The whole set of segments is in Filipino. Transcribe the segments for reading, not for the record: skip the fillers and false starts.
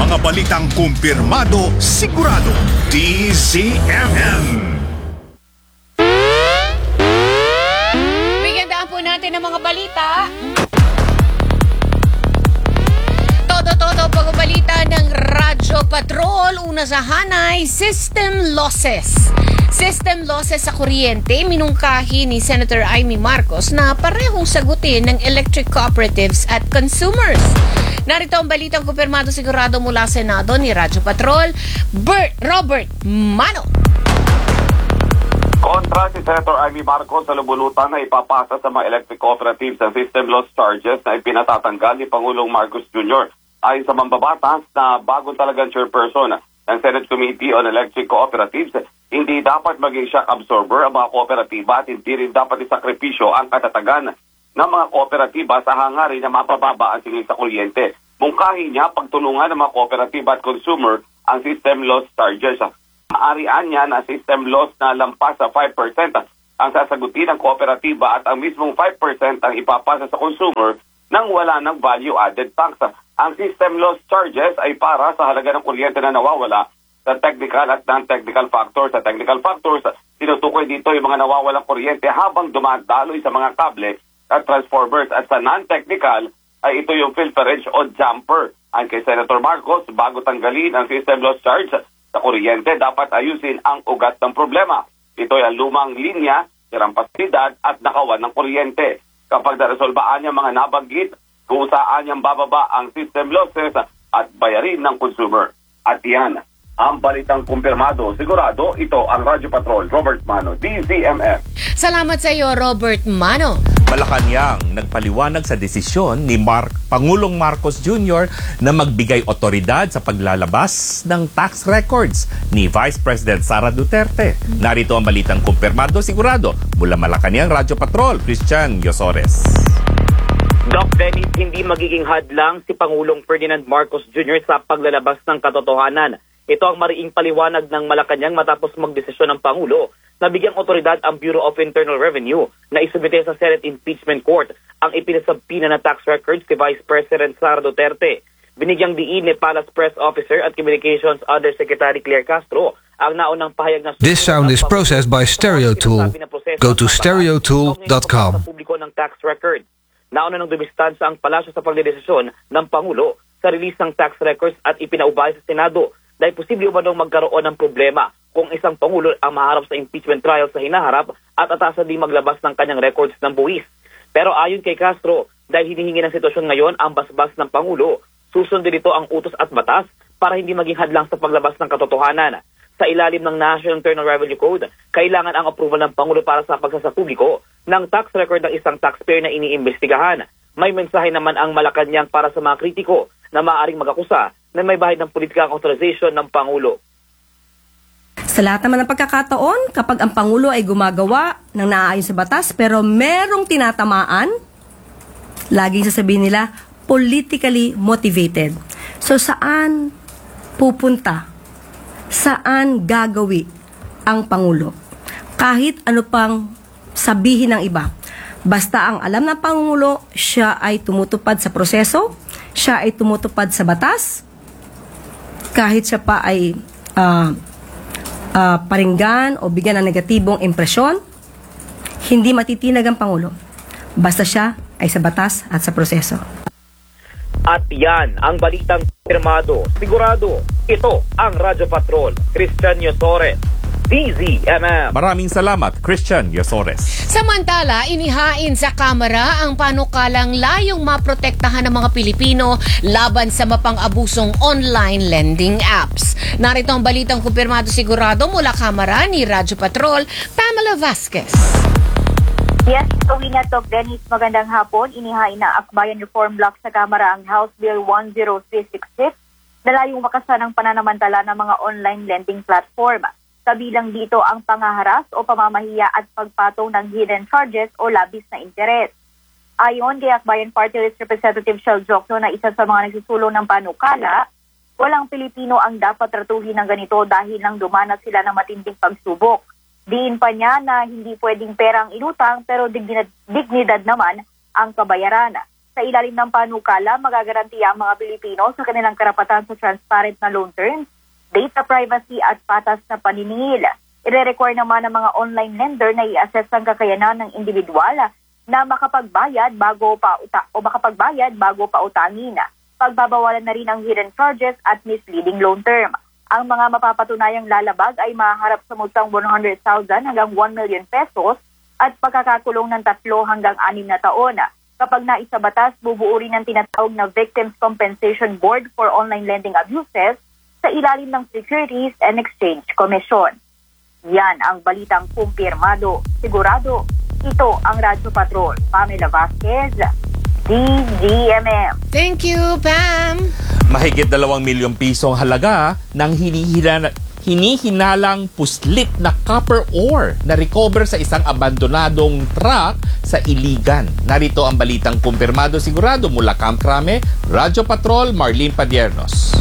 Mga balitang kumpirmado, sigurado. DZMM. Bigandaan po natin ang mga balita. Todo-todo pagbabalita ng Radyo Patrol. Una sa hanay, system losses. System losses sa kuryente, minungkahi ni Senator Amy Marcos na parehong sagutin ng electric cooperatives at consumers. Narito ang balitang kumpirmado sigurado mula Senado ni Radyo Patrol, Robert Mano. Kontra si Senator Amy Marcos sa lumulutan na ipapasa sa mga electric cooperatives ang system loss charges na ipinatatanggal ni Pangulong Marcos Jr. Ayon sa mambabatas na bagong talagang chairperson ng Senate Committee on Electric Cooperatives, hindi dapat maging shock absorber ang mga kooperatiba at hindi rin dapat isakripisyo ang katatagan ng mga kooperatiba sa hangarin na mapababa ang singil sa kuryente. Mungkahi niya pagtulungan ng mga kooperatiba at consumer ang system loss charges. Maarian niya na system loss na lampas sa 5% ang sasagutin ng kooperatiba at ang mismong 5% ang ipapasa sa consumer nang wala ng value-added tax. Ang system loss charges ay para sa halaga ng kuryente na nawawala sa technical at non-technical factors. Sa technical factors, tinutukoy dito yung mga nawawalang kuryente habang dumadaloy sa mga kable at transformers. At sa non-technical, ay ito yung filterage o jumper. Ang kay Senator Marcos, bago tanggalin ang system loss charge sa kuryente, dapat ayusin ang ugat ng problema. Ito ay ang lumang linya, sirang pasilidad at nakawan ng kuryente. Kapag naresolbaan niya mga nabanggit, kung saan niyang bababa ang system losses at bayarin ng consumer. At yan, ang balitang kumpirmado. Sigurado, ito ang Radyo Patrol. Robert Mano, DZMM. Salamat sa iyo, Robert Mano. Malacanang nagpaliwanag sa desisyon ni Pangulong Marcos Jr. na magbigay otoridad sa paglalabas ng tax records ni Vice President Sara Duterte. Narito ang balitang kumpirmado sigurado mula Malacanang, Radyo Patrol, Christian Yosores. Doc Dennis, hindi magiging hadlang si Pangulong Ferdinand Marcos Jr. sa paglalabas ng katotohanan. Ito ang mariing paliwanag ng Malacanang matapos magdesisyon ng Pangulo na bigyang otoridad ang Bureau of Internal Revenue na isubite sa Senate Impeachment Court ang ipinasabpina na tax records si Vice President Sara Duterte. Binigyang diin ni Palace Press Officer at Communications Undersecretary Claire Castro ang naunang pahayag na This sound is processed by Stereotool. Go to stereotool.com. Sa publiko ng tax records. Nauna nang dumistansa ang palasyo sa pagdedesisyon ng Pangulo sa release ng tax records at ipinaubaya sa Senado dahil posible umanong magkaroon ng problema kung isang Pangulo ang maharap sa impeachment trial sa hinaharap at atasan din maglabas ng kanyang records ng buwis. Pero ayon kay Castro, dahil hinihingi ng sitwasyon ngayon ang basbas ng Pangulo, susundin dito ang utos at batas para hindi maging hadlang sa paglabas ng katotohanan. Sa ilalim ng National Internal Revenue Code, kailangan ang approval ng Pangulo para sa pagsasapubliko ng tax record ng isang taxpayer na iniimbestigahan. May mensahe naman ang Malacanang para sa mga kritiko na maaaring mag-akusa na may bahid ng politikang authorization ng Pangulo. Sa lahat naman ng pagkakataon, kapag ang Pangulo ay gumagawa ng naaayon sa batas pero merong tinatamaan, laging sasabihin nila, politically motivated. So saan pupunta? Saan gagawi ang Pangulo? Kahit ano pang sabihin ng iba. Basta ang alam ng Pangulo, siya ay tumutupad sa proseso, siya ay tumutupad sa batas, kahit siya pa ay paringgan o bigyan ng negatibong impresyon, hindi matitinag ang Pangulo. Basta siya ay sa batas at sa proseso. At yan ang balitang firmado. Sigurado, ito ang Radyo Patrol. Christian Yosores, DZMM. Maraming salamat, Christian Yosores. Samantala, inihain sa Kamara ang panukalang layong maprotektahan ng mga Pilipino laban sa mapang-abusong online lending apps. Narito ang balitang kumpirmado sigurado mula Kamara ni Radyo Patrol, Pamela Vasquez. Yes, uwi na to, Dennis. Magandang hapon. Inihain na Akbayan Reform Block sa Kamara ang House Bill 10366 na layong makasan ng pananamantala ng mga online lending platform. Kabilang dito ang pangaharas o pamamahiya at pagpatong ng hidden charges o labis na interes. Ayon kay Akbayan Party List Representative Shell Jokno na isa sa mga nagsusulong ng panukala, walang Pilipino ang dapat tratuhin ng ganito dahil nang dumanas sila ng matinding pagsubok. Diin pa niya na hindi pwedeng perang inutang pero dignidad naman ang kabayaran. Sa ilalim ng panukala, magagarantiya ang mga Pilipino sa kanilang karapatan sa transparent na loan terms, data privacy at patas na paniningil. Ire-require naman ng mga online lender na i-assess ang kakayanan ng individual na makapagbayad bago pa utangin. Pagbabawalan na rin ang hidden charges at misleading loan term. Ang mga mapapatunayang lalabag ay maharap sa multang 100,000 hanggang 1 million pesos at pagkakakulong ng 3 hanggang 6 na taon. Kapag naisabatas, bubuo rin ang tinatawag na Victims Compensation Board for Online Lending Abuses sa ilalim ng Securities and Exchange Commission. Yan ang balitang kumpirmado. Sigurado, ito ang Radyo Patrol. Pamela Vasquez, DZMM. Thank you, Pam. Mahigit 2 milyong pisong halaga ng hinihinalang puslit na copper ore na recover sa isang abandonadong truck sa Iligan. Narito ang balitang kumpirmado sigurado mula Camp Crame, Radyo Patrol, Marlene Padiernos.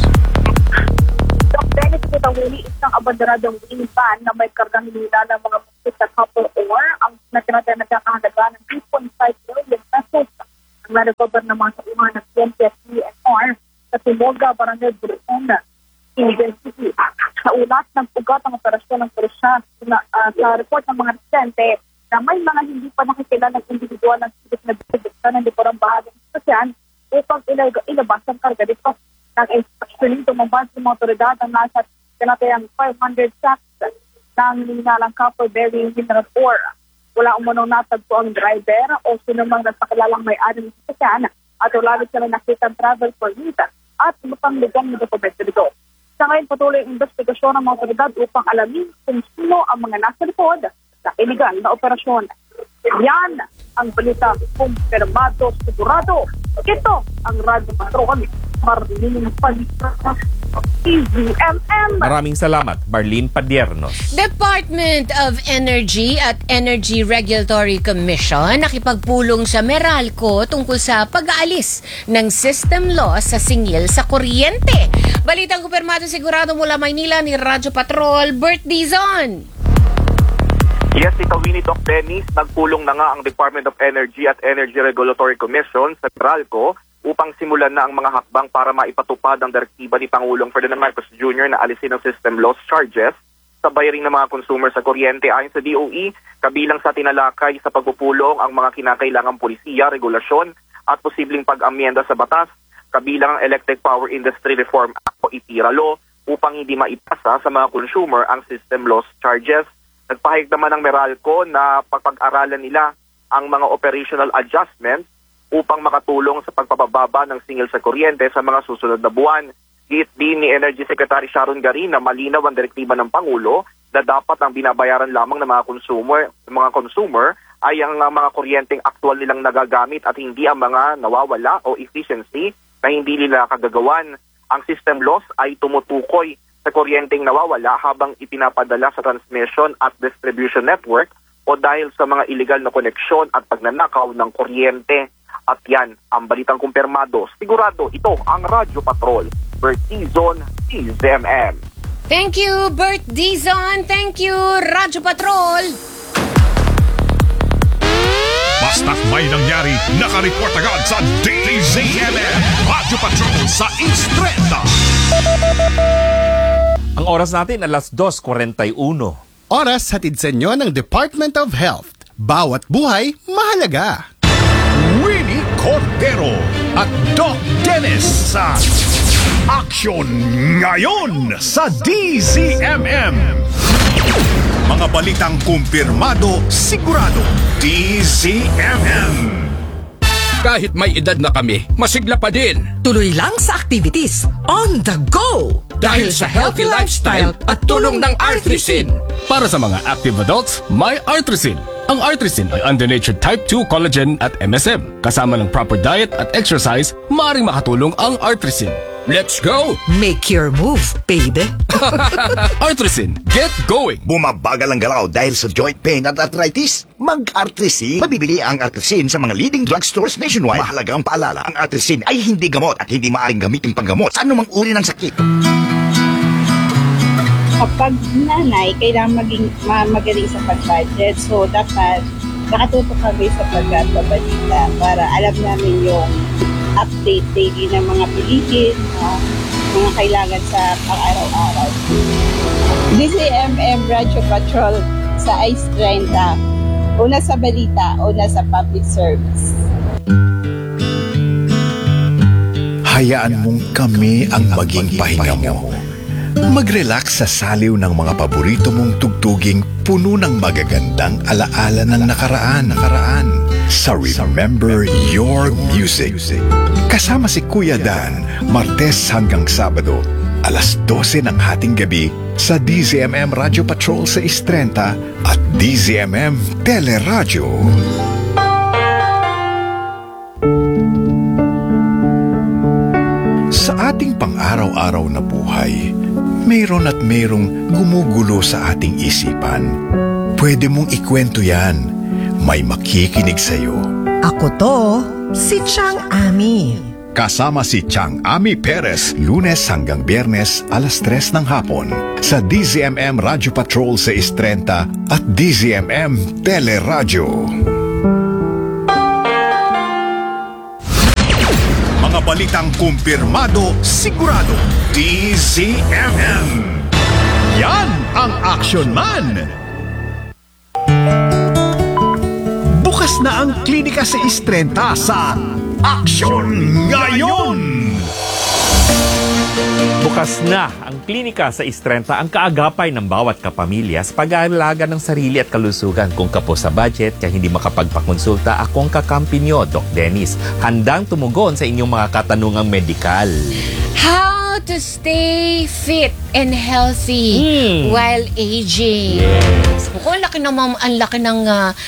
Dennis, itong huli isang abandoradong van na may kargang nila ng mga puslit na copper ore ang natinatay na kakahalaga ng 2.5 million pesos ang na-recover ng mga sauhan ng PNP-DNR sa Timoga, Barangay Burunda, Iligan City. Sa ulat ng ugat ng operasyon ng pulisya sa report ng mga residente na may mga hindi pa nakikilala ng individual ng silip na bibigyan ng liporang bahaging sasyan upang ilabas ang karga dito. Nag-instructioning tumambas ng mga otoridad ang nasa tinatayang 500 sacks ng hinalang copper-bearing mineral ore. Wala umunong natagpo ang driver o sinumang nagpakilalang may-ari ng sasyan at wala rin sila nakitang travel permit at lupang ligang na dokumento dito. Sa ngayon, patuloy ang investigasyon ng mga otoridad upang alamin kung sino ang mga nasa likod sa illegal na operasyon. Yan ang balita kumpirmado sigurado. Ito ang Radyo Patrol. Marlene Padiernos, DZMM. Maraming salamat, Marlene Padiernos. Department of Energy at Energy Regulatory Commission nakipagpulong sa Meralco tungkol sa pag-aalis ng system loss sa singil sa kuryente. Balitang kumpirmado sigurado mula Maynila ni Radyo Patrol, Bert Dizon. Yes, ikaw ni Doc Dennis, nagpulong na nga ang Department of Energy at Energy Regulatory Commission sa Meralco upang simulan na ang mga hakbang para maipatupad ang direktiba ni Pangulong Ferdinand Marcos Jr. na alisin ang system loss charges sa bayaring ng mga consumer sa kuryente. Ayon sa DOE, kabilang sa tinalakay sa pagpupulong ang mga kinakailangang polisiya, regulasyon at posibleng pag-amyenda sa batas, kabilang ang Electric Power Industry Reform Act o IPIRA Law upang hindi maipasa sa mga consumer ang system loss charges. Nagpahayag naman ng Meralco na pagpag-aralan nila ang mga operational adjustments upang makatulong sa pagpapababa ng singil sa kuryente sa mga susunod na buwan. Giit din ni Energy Secretary Sharon Garin na malinaw ang direktiba ng Pangulo na dapat ang binabayaran lamang ng mga consumer ay ang mga kuryenteng aktual nilang nagagamit at hindi ang mga nawawala o efficiency na hindi nila kagagawan. Ang system loss ay tumutukoy sa kuryenteng nawawala habang ipinapadala sa transmission at distribution network o dahil sa mga illegal na koneksyon at pagnanakaw ng kuryente. At yan ang balitang kumpirmado. Sigurado, ito ang Radyo Patrol. Bert Dizon, DZMM. Thank you, Bert Dizon. Thank you, Radyo Patrol. Basta't may nangyari, nakareport agad sa DZMM. Radyo Patrol sa Instreta. Ang oras natin, alas 2:41. Oras hatid sa inyo ng Department of Health. Bawat buhay, mahalaga. Winnie Cordero at Doc Dennis sa Action Ngayon sa DZMM. Mga balitang kumpirmado, sigurado, DZMM. Kahit may edad na kami, masigla pa din. Tuloy lang sa activities on the go. Dahil sa healthy lifestyle at tulong ng Artrisin. Para sa mga active adults, may Artrisin. Ang Artrisin ay under-natured type 2 collagen at MSM. Kasama ng proper diet at exercise, maaaring makatulong ang Artrisin. Let's go! Make your move, baby. Artrisin, get going! Bumabagal ang galaw dahil sa joint pain at arthritis? Mag-Artrisin. Mabibili ang Artrisin sa mga leading drugstores nationwide. Mahalagang paalala, ang Artrisin ay hindi gamot at hindi maaaring gamitin panggamot sa anumang uri ng sakit. Kapag nanay, kailangan maging magaling sa pag-budget. So, dapat nakatutok kami sa pagkabalita para alam namin yung update daily ng mga bilihin, mga kailangan sa pang-araw-araw. DZMM Radio Patrol sa Ice 30. Una sa balita, una sa public service. Hayaan mong kami ang maging pahinga mo. Mag-relax sa saliw ng mga paborito mong tugtuging puno ng magagandang alaala ng nakaraan. Sa Remember Your Music. Kasama si Kuya Dan, Martes hanggang Sabado, alas 12 ng hating gabi sa DZMM Radio Patrol sa Istrenta at DZMM Teleradyo. Sa ating pang-araw-araw na buhay, mayroon at mayroong gumugulo sa ating isipan. Pwede mong ikwento yan. May makikinig sa'yo. Ako to, si Chang Ami. Kasama si Chang Ami Perez, Lunes hanggang Biyernes, alas 3 ng hapon sa DZMM Radio Patrol sa Istrenta at DZMM Teleradyo. Mga balitang kumpirmado, sigurado, DZMM. Yan ang Action Man! Bukas na ang klinika sa Istrenta sa Action Ngayon! Bukas na ang klinika sa Istrenta, ang kaagapay ng bawat kapamilya sa pag-aalaga ng sarili at kalusugan. Kung kapos sa budget kaya hindi makapagpakonsulta, akong kakampi nyo, Doc Dennis. Handang tumugon sa inyong mga katanungang medikal. How to stay fit and healthy while aging. Yes. Kung ang laki ng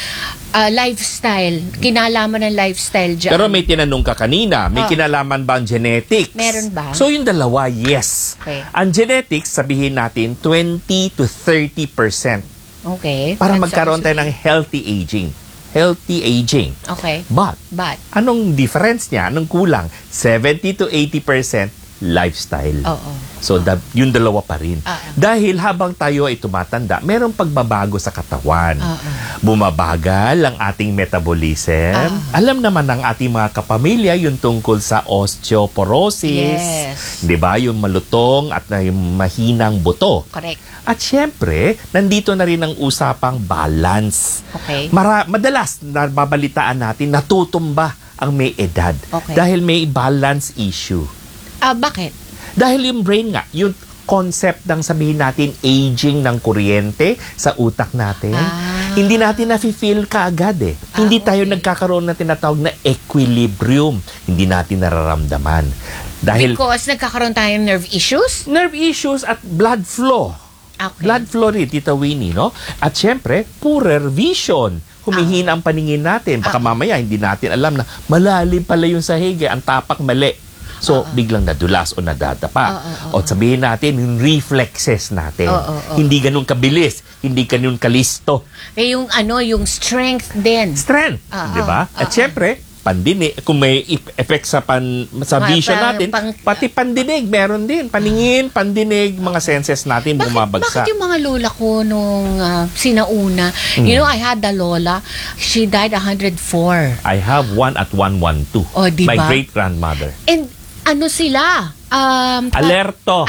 lifestyle, kinalaman ng lifestyle dyan. Pero may tinanong ka kanina, may kinalaman ba ang genetics? Meron ba? So yung dalawa, yes. Okay. Ang genetics, sabihin natin, 20 to 30%. Okay. Para magkaroon tayo ng healthy aging. Healthy aging. Okay. But, anong difference niya? Anong kulang? 70 to 80% lifestyle. Oo. So, yung dalawa pa rin. Dahil habang tayo ay tumatanda, merong pagbabago sa katawan. Bumabagal ang ating metabolism. Alam naman ng ating mga kapamilya yung tungkol sa osteoporosis. Yes. Di ba? Yung malutong at yung mahinang buto. Correct. At syempre, nandito na rin ang usapang balance. Okay. Madalas, nababalitaan natin, natutumba ang may edad. Okay. Dahil may balance issue. Bakit? Dahil yung brain nga, yung concept ng sabihin natin aging ng kuryente sa utak natin, hindi natin na-feel kaagad eh. Hindi tayo nagkakaroon ng tinatawag na equilibrium. Hindi natin nararamdaman. Dahil Because nagkakaroon tayo ng nerve issues? Nerve issues at blood flow. Okay. Blood flow rin, Tita Winnie, no? At syempre, poorer vision. Humihina ang paningin natin. Baka mamaya hindi natin alam na malalim pala yung sahig, ang tapak mali. So, biglang nadulas o nadadapa. O sabihin natin, yung reflexes natin. Hindi ganun kabilis. Hindi ganun kalisto. Yung strength din. Strength, di ba? At syempre, pandinig. Kung may effect sa vision natin, pati pandinig, meron din. Paningin, pandinig, mga senses natin bumabagsak. Bakit yung mga lola ko nung sinauna? You know, I had a lola. She died 104. I have one at 112. Oh, diba? My great-grandmother. And sila? Alerto.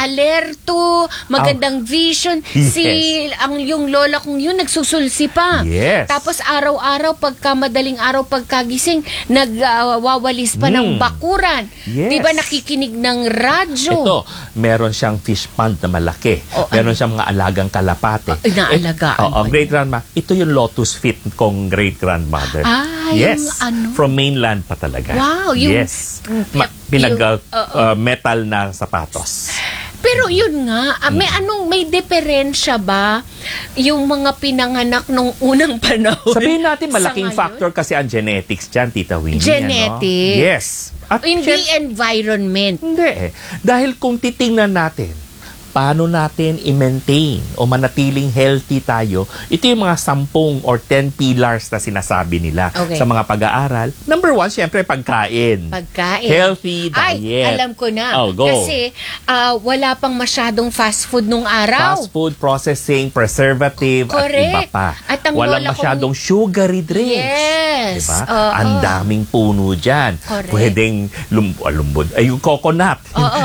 Magandang vision. Yes. Yung lola kong yun, nagsusulsi pa. Yes. Tapos araw-araw, madaling araw, pagkagising, nagwawalis pa ng bakuran. Yes. Diba nakikinig ng radyo? Ito, meron siyang fish pond na malaki. Meron siyang mga alagang kalapate. Inaalagaan. Great-grandma. Ito yung lotus fit kong great-grandmother. Yes. From mainland pa talaga. Wow. Yes. Metal na sapatos. Pero yun nga, may diferensya ba yung mga pinanganak nung unang panahon? Sabihin natin malaking factor kasi ang genetics dyan, Tita Winnie. Genetics? Yes. At hindi environment. Hindi. Dahil kung titingnan natin, paano natin i-maintain o manatiling healthy tayo. Ito yung mga 10 or 10 pillars na sinasabi nila sa mga pag-aaral. Number 1, syempre pagkain. Healthy diet. Ay, alam ko na. Go. Kasi wala pang masyadong fast food nung araw. Fast food, processing, preservative, at iba pa. At ang walang masyadong sugary drinks. Yes. Diba? Ang daming puno dyan. Pwedeng lumbod. Ay, yung coconut.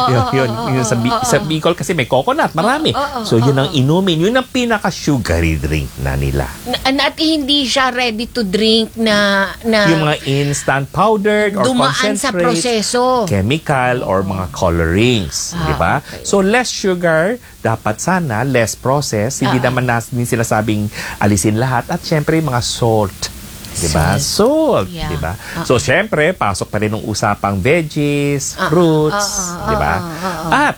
Yun sa Bicol kasi may coconut. Marami. So, yun ang inumin. Yun ang pinaka-sugary drink na nila. At hindi siya ready to drink na yung mga instant powdered or dumaan sa proseso. Chemical or mga colorings. Diba? Okay. So, less sugar, dapat sana, less process. Hindi naman natin sinasabing alisin lahat. At syempre, mga salt. Diba? Salt. Yeah. Diba? So, syempre, pasok pa rin ng usapang veggies, fruits. Diba? At,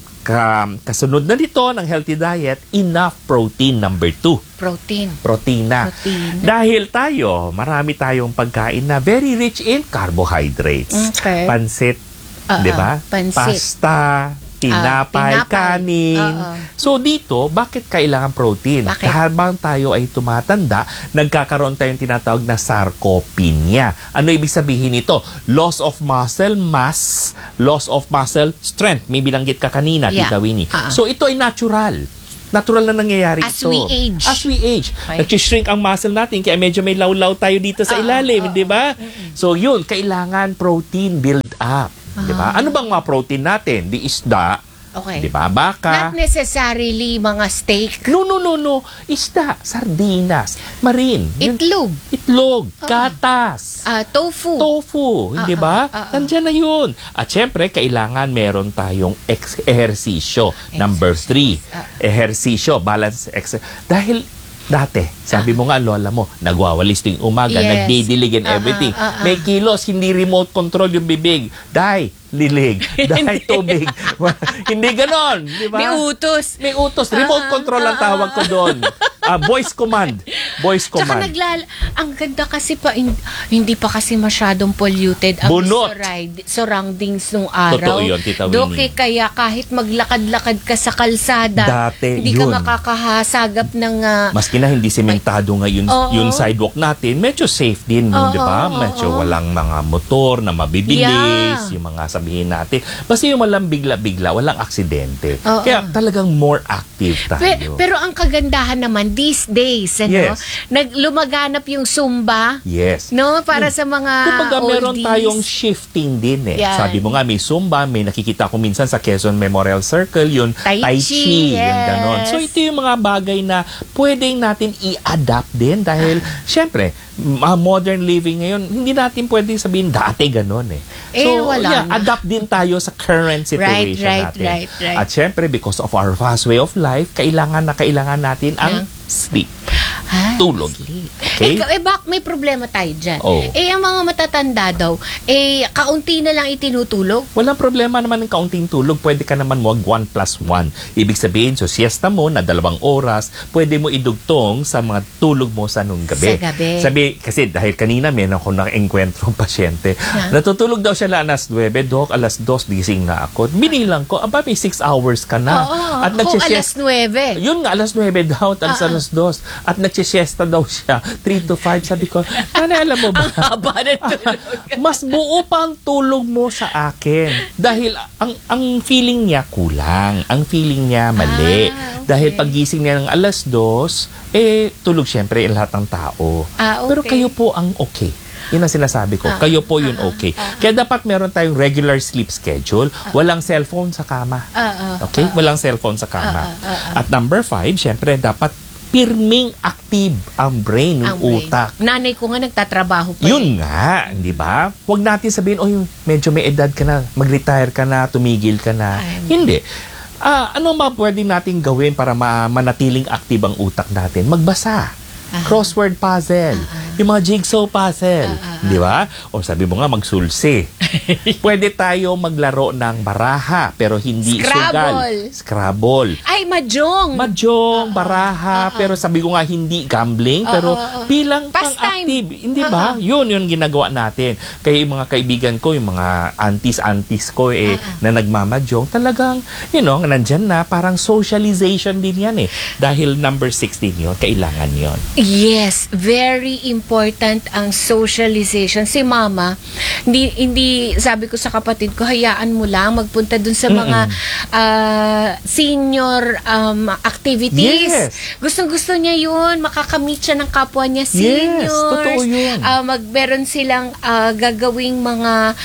kasunod na nito ng healthy diet, enough protein, number 2. Protina. Dahil tayo, marami tayong pagkain na very rich in carbohydrates. Pansit, diba? Pasta, tinapay, kanin. So dito, bakit kailangan protein? Habang tayo ay tumatanda, nagkakaroon tayong tinatawag na sarcopenia. Ano ibig sabihin nito? Loss of muscle mass, loss of muscle strength. May binanggit ka kanina, Tita Winnie. So ito ay natural. Natural na nangyayari ito. As we age. Nag-shrink ang muscle natin, kaya medyo may lawlaw tayo dito sa ilalim, di ba? So yun, kailangan protein build up. Diba? Ano bang mga protein natin? Di isda, diba? Baka. Not necessarily mga steak. No. Isda, sardinas, marine. Itlog, gatas. Tofu, hindi ba? Nandiyan na yun. At syempre, kailangan meron tayong ehersisyo. Number 3, ehersisyo, balance exercise. Dahil dati, sabi mo nga, lola mo, nagwawalis tuwing umaga, nagdidilig and everything. May kilos, hindi remote control yung bibig. Lilig. Tubig. Hindi ganon. Di ba? May utos. Remote control ang tawag ko doon. Voice command. Tsaka ang ganda kasi pa, hindi pa kasi masyadong polluted ang surroundings nung araw. Totoo yun, Tita Winnie. Kaya kahit maglakad-lakad ka sa kalsada, hindi ka makakahasagap ng... Maski na hindi sementado ngayon yung sidewalk natin, medyo safe din, di ba? Medyo walang mga motor na mabibilis, yung mga sabihin natin. Basta yung walang bigla-bigla, walang aksidente. Kaya talagang more active tayo. Pero ang kagandahan naman, these days, lumaganap yung Zumba. No? Para sa mga kumbaga, oldies. meron tayong shifting din Sabi mo nga, may Zumba, may nakikita ko minsan sa Quezon Memorial Circle, yun, Tai Chi, yung ganon. So, ito yung mga bagay na pwedeng natin i-adapt din dahil, syempre, modern living ngayon, hindi natin pwedeng sabihin dati ganon So, adapt din tayo sa current situation natin. At syempre, because of our fast way of life, kailangan natin ang sleep. Tulog. Okay? May problema tayo dyan. Ang mga matatanda daw, kaunti na lang itinutulog. Walang problema naman ng kaunting tulog. Pwede ka naman mag 1+1. Ibig sabihin, so siesta mo na 2 oras, pwede mo idugtong sa mga tulog mo sa nung gabi. Kasi dahil kanina may ako na-enkwentro pasyente. Natutulog daw siya alas 9, Dok, alas 2, gising na ako. Binilang ko, may 6 hours ka na. At alas 9. Yun nga, alas 9 daw, alas 2. At nagsisiesta daw siya, 3 to 5. Sabi ko, alam mo ba? Ang haba na tulog. Mas buo pa ang tulog mo sa akin. Dahil ang feeling niya kulang. Ang feeling niya mali. Dahil pagising niya ng alas 2, tulog syempre lahat ng tao. Pero kayo po ang okay. Yun ang sinasabi ko. Kayo po yun okay. Kaya dapat meron tayong regular sleep schedule. Walang cellphone sa kama. Okay? Walang cellphone sa kama. At number 5, syempre, dapat pirming active ang brain, yung utak. Nanay ko nga nagtatrabaho pa. Yun nga, di ba? Huwag natin sabihin, medyo may edad ka na, mag-retire ka na, tumigil ka na. Hindi. Ano pwede natin gawin para manatiling active ang utak natin? Magbasa. Crossword puzzle. Yung mga jigsaw puzzle. Di ba? O sabi mo nga, magsulsi. Pwede tayo maglaro ng baraha, pero hindi Scrabble. sugal. Scrabble. Ay, mahjong. Mahjong, baraha, pero sabi ko nga hindi gambling, pero bilang pang-active. Hindi ba? Yun ginagawa natin. Kaya yung mga kaibigan ko, yung mga aunties ko na nagmamahjong, talagang, nandyan na, parang socialization din yan Dahil number 16 yun, kailangan yun. Yes, very important ang socialization. Si mama, hindi sabi ko sa kapatid ko, hayaan mo lang magpunta dun sa mga senior activities. Yes. Gustong-gusto niya yun, makakamit siya ng kapwa niya seniors. Yes, totoo yun. Meron silang gagawing mga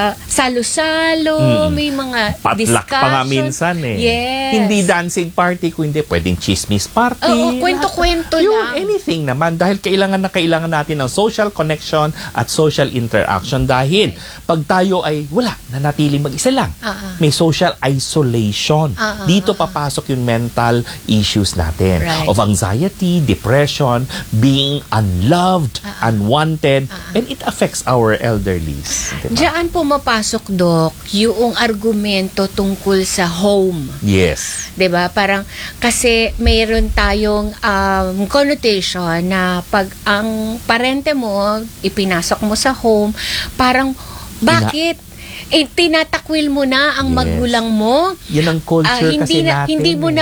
salo-salo, may mga Potluck pa nga minsan Yes. Hindi dancing party, kundi pwedeng chismis party. Oo, kwento-kwento lang. Anything naman. Dahil kailangan natin ng social connection at social interaction. Dahil pag tayo ay wala, nanatiling mag-isa lang. May social isolation. Dito papasok yung mental issues natin. Right. Of anxiety, depression, being unloved, unwanted, and it affects our elderlies. Diba? Diyan pumapasok, Doc, yung argumento tungkol sa home. Yes. 'Di ba? Parang kasi mayroon tayong connotation na pag ang parente mo ipinasok mo sa home, parang bakit tinatakwil mo na ang magulang mo. Yan ang culture kasi natin. Hindi mo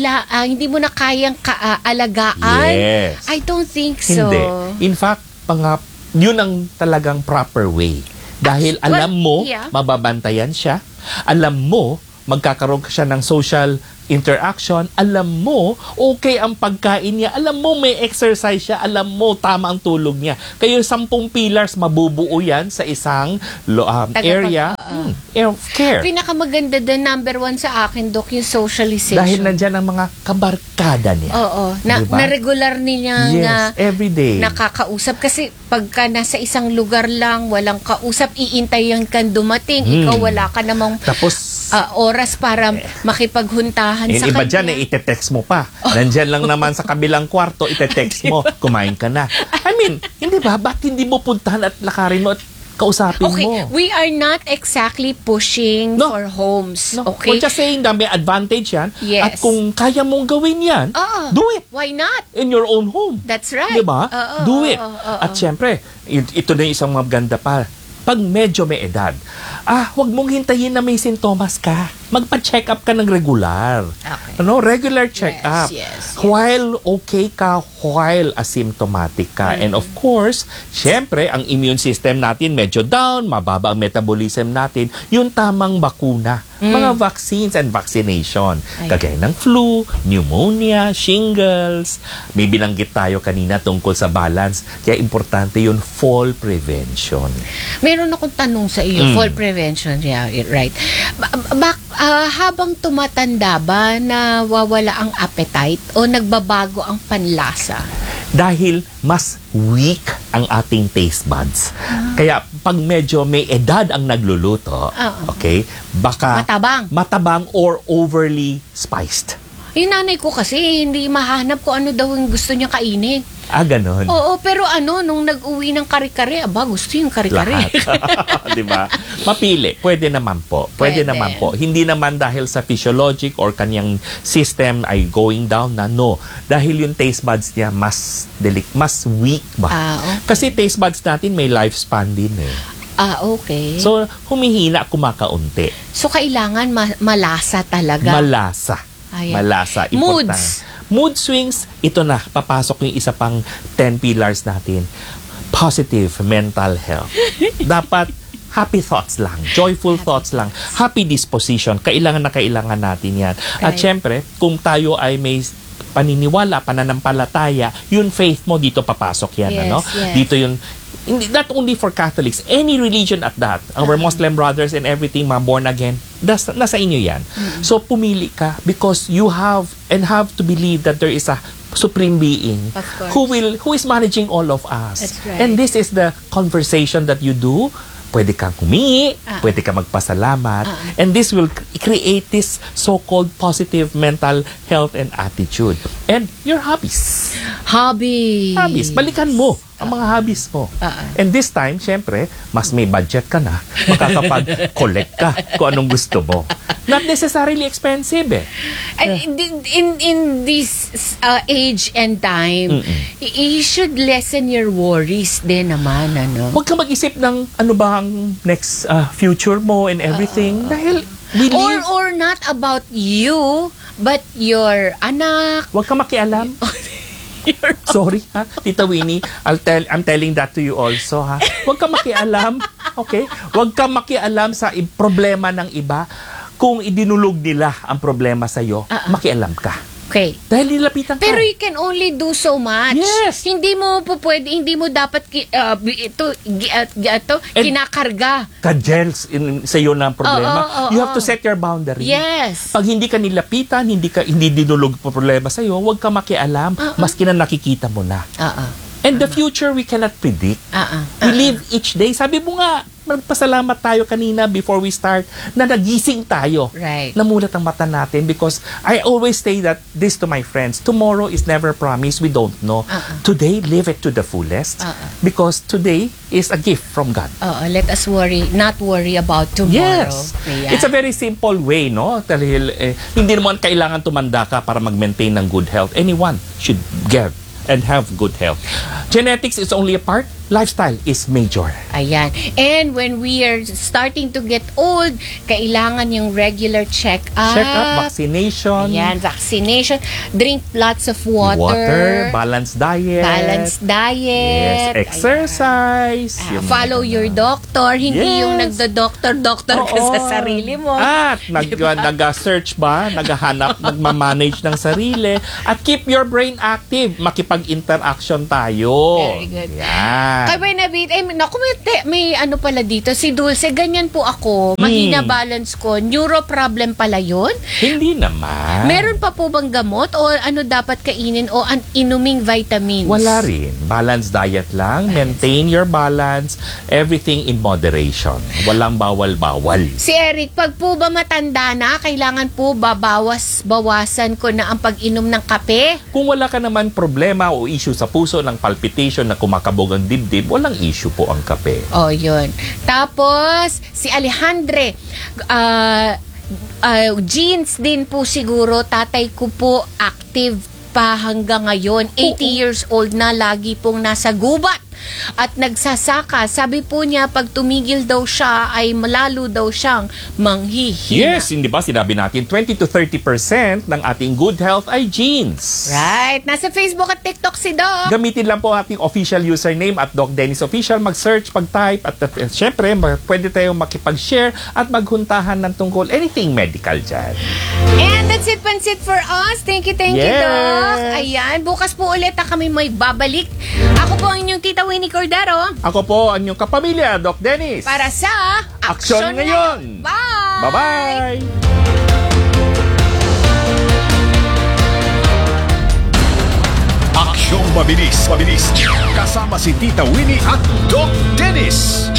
na kayang alagaan. Yes. I don't think so. Hindi. In fact, yun ang talagang proper way. Dahil alam mo, mababantayan siya. Alam mo, magkakaroon siya ng social interaction. Alam mo, okay ang pagkain niya. Alam mo, may exercise siya. Alam mo, tama ang tulog niya. Kaya 10 pillars, mabubuo yan sa isang area of care. Pinakamaganda din, number 1 sa akin, Doc, yung socialization. Dahil nandyan ang mga kabarkada niya. Oo. Diba? Na regular niya every day. Nakakausap. Kasi pagka nasa isang lugar lang, walang kausap, iintayan kang dumating. Ikaw wala ka namang oras para makipaghuntahan sa iba kanya. dyan, ite-text mo pa. Nandyan lang naman sa kabilang kwarto, ite-text mo, kumain ka na. I mean, hindi ba? Ba't hindi mo puntahan at lakarin mo at kausapin mo? We are not exactly pushing for homes. Okay? We're just saying na may advantage yan. Yes. At kung kaya mong gawin yan, do it. Why not? In your own home. That's right. Diba? Do it. At syempre, ito na yung isang maganda pa. Pag medyo may edad, huwag mong hintayin na may sintomas ka. Magpa-check up ka ng regular. Okay. Regular check up. Yes. While okay ka, while asymptomatic ka. And of course, syempre, ang immune system natin medyo down, mababa ang metabolism natin, yung tamang bakuna. Mga vaccines and vaccination. Kagaya ng flu, pneumonia, shingles. May binanggit tayo kanina tungkol sa balance. Kaya importante yun, fall prevention. Meron akong tanong sa iyo, fall prevention, right? Habang tumatanda ba, nawawala ang appetite o nagbabago ang panlasa? Dahil mas weak ang ating taste buds. Kaya pag medyo may edad ang nagluluto, okay, baka matabang or overly spiced. Yung nanay ko kasi hindi mahanap ko ano daw yung gusto niya kainin. Ganon. Oo, pero nung nag-uwi ng kare-kare, gusto yung kare-kare. Diba? Mapili. Pwede naman po. Pwede naman po. Hindi naman dahil sa physiologic or kanyang system ay going down na, no. Dahil yung taste buds niya mas weak ba? Okay. Kasi taste buds natin may lifespan din Okay. So, humihina, kumakaunti. So, kailangan malasa talaga. Malasa. Malasa. Important. Mood swings, ito na, papasok yung isa pang 10 pillars natin. Positive mental health. Dapat happy thoughts lang, joyful thoughts lang, happy disposition. Kailangan natin yan. At syempre, kung tayo ay may paniniwala, pananampalataya, yung faith mo, dito papasok yan. Dito yung not only for Catholics, any religion at that. Our Muslim brothers and everything, mga born again, nasa inyo yan. So, pumili ka because you have to believe that there is a supreme being who is managing all of us. That's right. And this is the conversation that you do. Pwede kang humingi, pwede kang magpasalamat, and this will create this so-called positive mental health and attitude. And your hobbies. Hobbies. Balikan mo ang mga hobbies mo. And this time, syempre, mas may budget ka na. Makakapag-collect ka kung anong gusto mo. Not necessarily expensive eh. And in this age and time, you should lessen your worries din naman, ano? Huwag ka mag-isip ng ano ba ang next future mo and everything. Dahil we live... Or not about you, but your anak. Huwag ka makialam. Sorry, ha? Tita Winnie, I'm telling that to you also, ha? Huwag ka makialam, okay? Huwag ka makialam sa problema ng iba. Kung idinulog nila ang problema sa'yo, makialam ka. Okay. Dahil nilapitan ka. Pero you can only do so much. Yes. Hindi mo dapat kinakarga. Ka-gels sa iyo ng problema. You have to set your boundary. Yes. Pag hindi ka nilapitan, hindi dinulog po problema sa iyo, huwag ka makialam, maski na nakikita mo na. And the future we cannot predict. We live each day. Sabi mo nga, magpasalamat tayo kanina before we start na nagising tayo. Right. Namulat ang mata natin because I always say that this to my friends. Tomorrow is never promised. We don't know. Today, live it to the fullest because today is a gift from God. Let us not worry about tomorrow. Yes. Yeah. It's a very simple way, no? Dahil hindi naman kailangan tumanda ka para mag-maintain ng good health. Anyone should get and have good health. Genetics is only a part. Lifestyle is major. Ayan. And when we are starting to get old, kailangan yung regular check-up. Check-up, vaccination. Ayan, vaccination. Drink lots of water. Balanced diet. Yes, exercise. Follow your doctor. Hindi yung nagdo-doctor ka sa sarili mo. At nag-search ba? Naghahanap, nagmamanage ng sarili. At keep your brain active. Makipag-interaction tayo. Very good. Yan. Kay Benabit, may ano pala dito, si Dulce, ganyan po ako, mahina balance ko, neuro problem pala yun? Hindi naman. Meron pa po bang gamot o ano dapat kainin o inuming vitamins? Wala rin. Balanced diet lang. Maintain your balance. Everything in moderation. Walang bawal-bawal. Si Eric, pag po ba matanda na, kailangan po bawasan ko na ang pag-inom ng kape? Kung wala ka naman problema o issue sa puso ng palpitation na kumakabog ang dibdib, walang issue po ang kape. Yun. Tapos, si Alejandre, genes din po siguro, tatay ko po active pa hanggang ngayon. 80 years old na, lagi pong nasa gubat at nagsasaka. Sabi po niya, pag tumigil daw siya, ay malalo daw siyang manghihina. Yes, hindi ba sinabi natin 20 to 30% ng ating good health ay genes. Right. Nasa Facebook at TikTok si Doc. Gamitin lang po ating official username at Doc Dennis Official. Mag-search, pag-type, at syempre, pwede tayong makipag-share at maghuntahan ng tungkol anything medical dyan. And that's it, Pansit, for us. Thank you, Doc. Ayan, bukas po ulit kami may babalik. Ako po ang inyong Tita Winnie Cordero. Ako po ang inyong kapamilya, Doc Dennis. Para sa Aksyon Ngayon. Bye! Bye-bye! Aksyong mabilis. Kasama si Tita Winnie at Doc Dennis.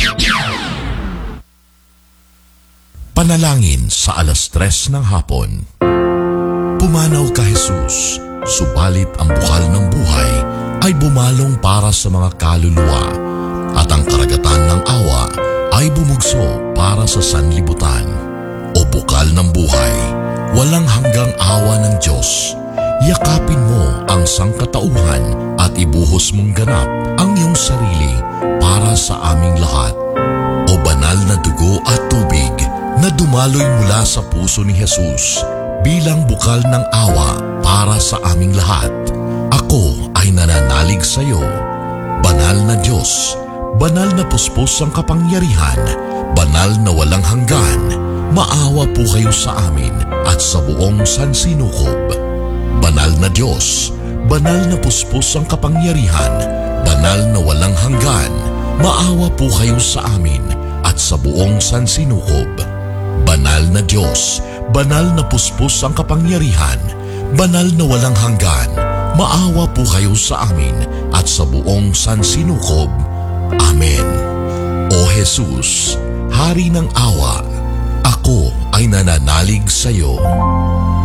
Panalangin sa 3:00 ng hapon. Pumanaw ka, Jesus, subalit ang bukal ng buhay ay bumalong para sa mga kaluluwa at ang karagatan ng awa ay bumugso para sa sanlibutan. O bukal ng buhay, walang hanggang awa ng Diyos, yakapin mo ang sangkatauhan at ibuhos mong ganap ang iyong sarili para sa aming lahat. O banal na dugo at tubig na dumaloy mula sa puso ni Jesus bilang bukal ng awa para sa aming lahat. Ako ay nananalig sa iyo. Banal na Diyos, banal na puspos ang kapangyarihan, banal na walang hanggan, maawa po kayo sa amin at sa buong sansinukob. Banal na Diyos, banal na puspos ang kapangyarihan, banal na walang hanggan, maawa po kayo sa amin at sa buong sansinukob. Banal na Diyos, banal na puspos ang kapangyarihan, banal na walang hanggan, maawa po kayo sa amin at sa buong sansinukob. Amen. O Jesus, Hari ng awa, ako ay nananalig sa iyo.